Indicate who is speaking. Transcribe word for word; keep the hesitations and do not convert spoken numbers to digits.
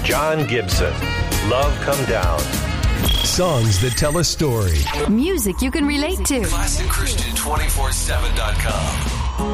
Speaker 1: John Gibson, Love Come Down.
Speaker 2: Songs that tell a story.
Speaker 3: Music you can relate to.
Speaker 4: Classic Christian two forty-seven dot com.